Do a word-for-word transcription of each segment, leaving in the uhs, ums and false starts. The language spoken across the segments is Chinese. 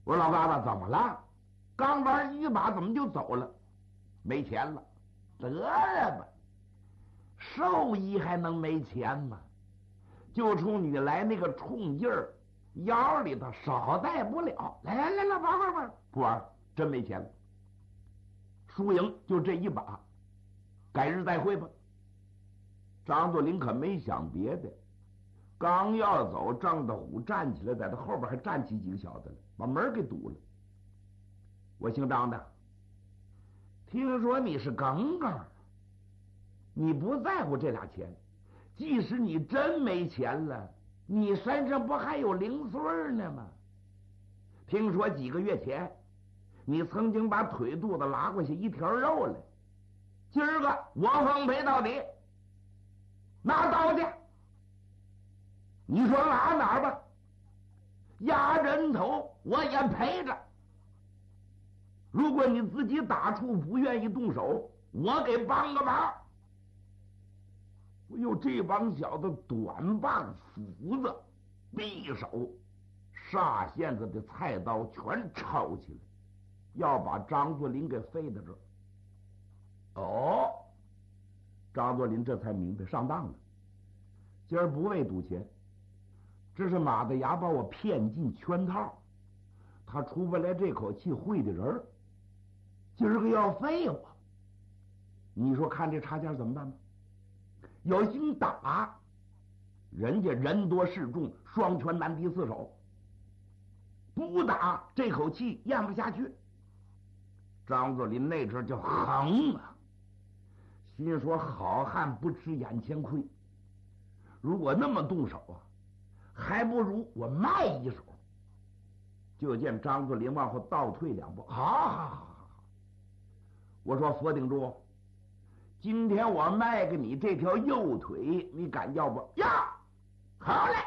我说老疙瘩怎么了？刚玩一把怎么就走了？没钱了，得了吧，兽医还能没钱吗？就冲你来那个冲劲儿，腰里头少带不了。来来来来，玩玩玩，不玩，真没钱了。输赢就这一把，改日再会吧。张作霖可没想别的，刚要走，张大虎站起来，在他后边还站起几个小子来，把门给堵了。我姓张的，听说你是耿耿，你不在乎这俩钱，即使你真没钱了，你身上不还有零碎呢吗？听说几个月前，你曾经把腿肚子拉过去一条肉来，今儿个我奉陪到底，拿刀去，你说拉哪儿吧？压人头我也陪着。如果你自己打怵不愿意动手，我给帮个忙。我有这帮小子短棒斧子匕首煞线子的菜刀全抄起来，要把张作霖给废在这儿。哦，张作霖这才明白上当了。今儿不为赌钱，这是马大牙把我骗进圈套，他出不来这口气会的人，今儿个要废我，你说看这差价怎么办吧？有心打，人家人多势众，双拳难敌四手；不打，这口气咽不下去。张作霖那阵就横啊，心说好汉不吃眼前亏，如果那么动手啊，还不如我卖一手。就见张作霖往后倒退两步，好好好好好，我说佛顶柱，今天我卖给你这条右腿，你敢要不呀？好嘞，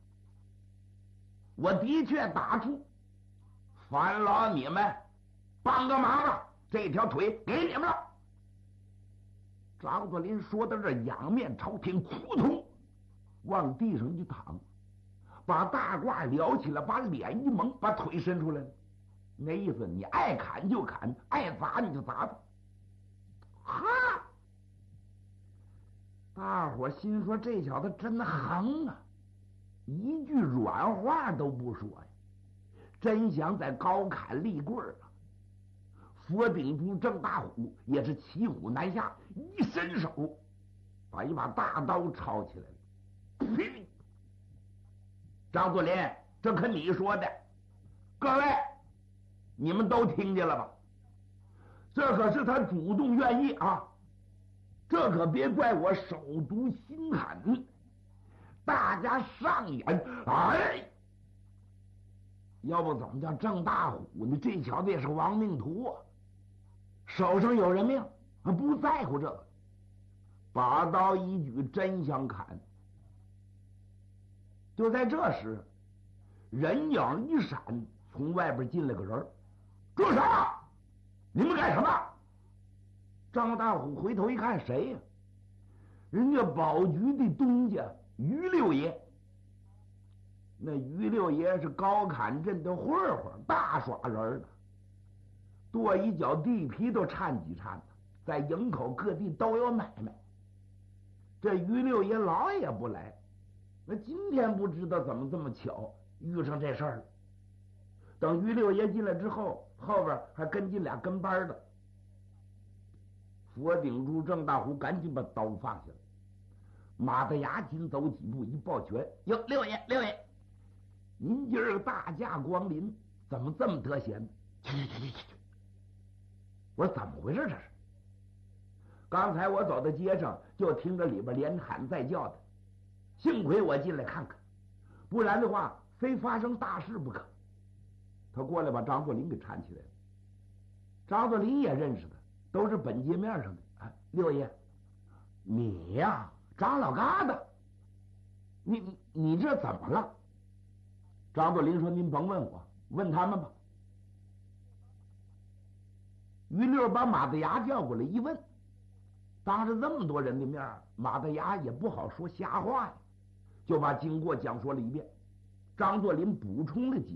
我的确打出，烦劳你们帮个忙了，这条腿给你们了。张作霖说到这，仰面朝天，扑通往地上一躺，把大褂撩起来，把脸一蒙，把腿伸出来了。那意思，你爱砍就砍，爱砸你就砸吧。哈！大伙心说这小子真横啊，一句软话都不说呀，真想在高砍立棍啊。佛顶柱郑大虎也是骑虎难下，一伸手把一把大刀抄起来了。呸！张作霖，这可你说的，各位你们都听见了吧？这可是他主动愿意啊，这可别怪我手毒心狠。大家上眼，哎，要不怎么叫郑大虎呢？这小子也是个亡命徒啊，手上有人命，不在乎这个，把刀一举，真想砍。就在这时，人影一闪，从外边进来个人，住手！你们干什么？张大虎回头一看，谁呀、啊？人家保局的东家于六爷。那于六爷是高坎镇的混混，大耍人的，跺一脚地皮都颤几颤的，在营口各地都有买卖。这于六爷老也不来，那今天不知道怎么这么巧遇上这事儿了。等于六爷进来之后，后边还跟进俩跟班的。佛顶柱郑大虎赶紧把刀放下了，马大牙紧走几步，一抱拳：“哟，六爷，六爷，您今儿大驾光临，怎么这么得闲？”去去去去去！我说怎么回事？这是？刚才我走到街上，就听着里边连喊带叫的，幸亏我进来看看，不然的话，非发生大事不可。他过来把张作霖给搀起来了。张作霖也认识他，都是本街面上的。哎，六爷，你呀，张老疙瘩，你你你这怎么了？张作霖说：“您甭问我，问他们吧。”于六把马大牙叫过来一问，当着这么多人的面，马大牙也不好说瞎话呀，就把经过讲说了一遍。张作霖补充了几